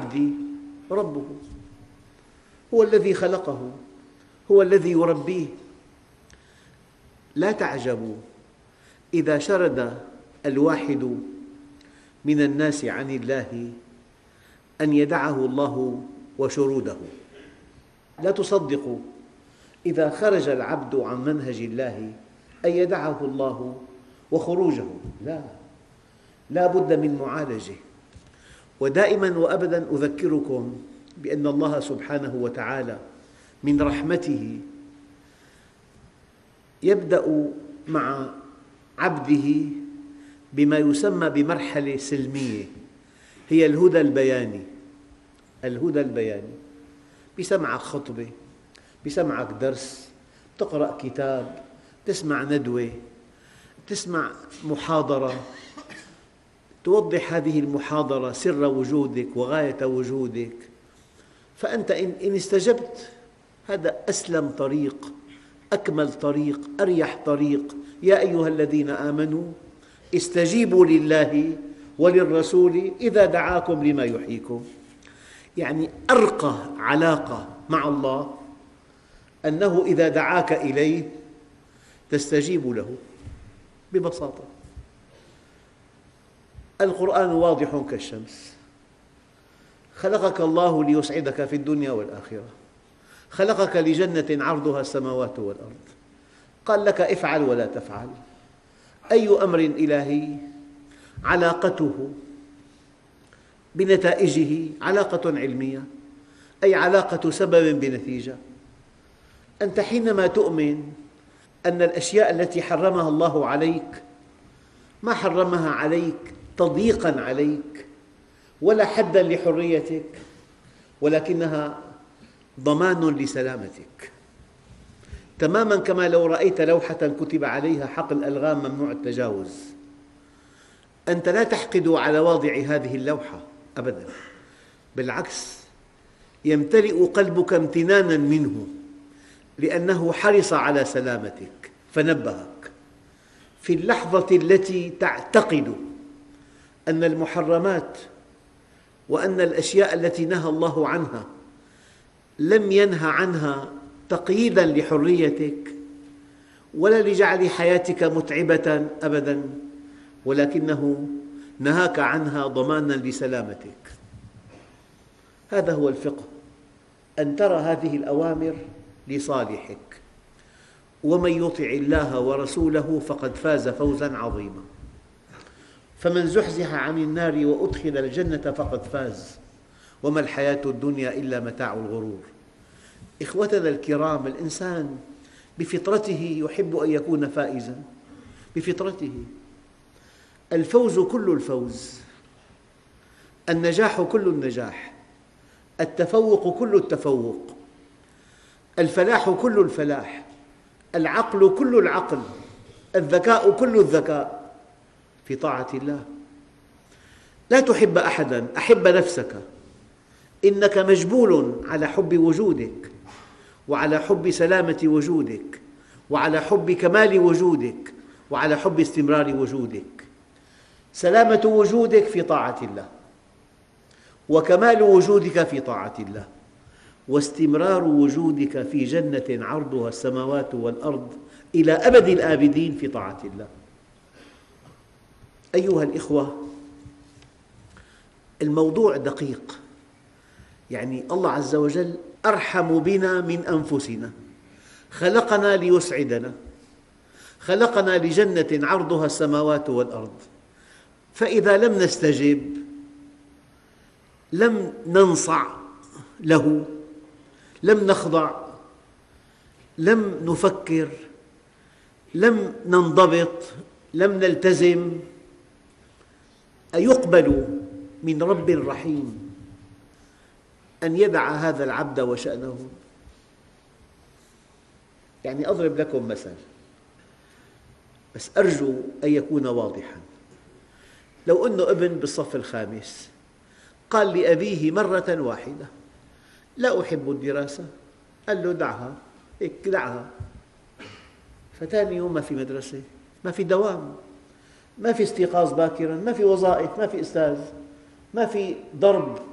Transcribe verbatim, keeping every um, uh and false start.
العبد ربه، هو الذي خلقه، هو الذي يربيه. لا تعجبوا إذا شرد الواحد من الناس عن الله أن يدعه الله وشروده. لا تصدقوا إذا خرج العبد عن منهج الله أن يدعه الله وخروجه، لا، لا بد من معالجة. ودائما وأبدا أذكركم بأن الله سبحانه وتعالى من رحمته يبدأ مع عبده بما يسمى بمرحلة سلمية، هي الهدى البياني. الهدى البياني بيسمعك خطبة، بيسمعك درس، تقرأ كتاب، تسمع ندوة، تسمع محاضرة، توضح هذه المحاضرة سر وجودك وغاية وجودك. فأنت إن استجبت هذا أسلم طريق، أكمل طريق، أريح طريق. يا أيها الذين آمنوا استجيبوا لله وللرسول إذا دعاكم لما يحييكم. يعني أرقى علاقة مع الله أنه إذا دعاك إليه تستجيب له ببساطة. القرآن واضح كالشمس. خلقك الله ليسعدك في الدنيا والآخرة، خلقك لجنة عرضها السماوات والأرض، قال لك افعل ولا تفعل. أي أمر إلهي علاقته بنتائجه علاقة علمية، أي علاقة سبب بنتيجة. أنت حينما تؤمن أن الأشياء التي حرمها الله عليك ما حرمها عليك تضييقاً عليك ولا حداً لحريتك، ولكنها ضمان لسلامتك، تماماً كما لو رأيت لوحة كتب عليها حقل ألغام ممنوع التجاوز. أنت لا تحقد على واضع هذه اللوحة أبداً، بالعكس يمتلئ قلبك امتناناً منه لأنه حرص على سلامتك فنبهك. في اللحظة التي تعتقد أن المحرمات وأن الأشياء التي نهى الله عنها لم ينهى عنها تقييداً لحريتك ولا لجعل حياتك متعبة أبداً، ولكنه نهاك عنها ضماناً لسلامتك. هذا هو الفقه، أن ترى هذه الأوامر لصالحك. ومن يطع الله ورسوله فقد فاز فوزاً عظيماً. فمن زحزح عن النار وأدخل الجنة فقد فاز، وما الحياة الدنيا إلا متاع الغرور. إخوتنا الكرام، الإنسان بفطرته يحب أن يكون فائزاً، بفطرته. الفوز كل الفوز، النجاح كل النجاح، التفوق كل التفوق، الفلاح كل الفلاح، العقل كل العقل، الذكاء كل الذكاء في طاعة الله. لا تحب أحداً، أحب نفسك. إنك مجبول على حب وجودك، وعلى حب سلامة وجودك، وعلى حب كمال وجودك، وعلى حب استمرار وجودك. سلامة وجودك في طاعة الله، وكمال وجودك في طاعة الله، واستمرار وجودك في جنة عرضها السماوات والأرض إلى أبد الآبدين في طاعة الله. أيها الإخوة، الموضوع دقيق. يعني الله عز وجل أرحم بنا من أنفسنا، خلقنا ليسعدنا، خلقنا لجنة عرضها السماوات والأرض. فإذا لم نستجب، لم ننصع له، لم نخضع، لم نفكر، لم ننضبط، لم نلتزم، أيقبل من رب رحيم أن يدع هذا العبد وشأنه؟ يعني أضرب لكم مثل، بس أرجو أن يكون واضحاً. لو أن ابن بالصف الخامس قال لأبيه مرة واحدة: لا أحب الدراسة، قال له: دعها، هيك دعها. فثاني يوم ما في مدرسة، ما في دوام، ما في استيقاظ باكراً، ما في وظائف، ما في أستاذ، ما في ضرب